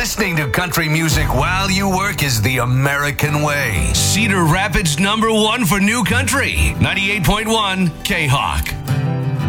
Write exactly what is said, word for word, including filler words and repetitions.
Listening to country music while you work is the American way. Cedar Rapids number one for new country. ninety-eight point one K-Hawk.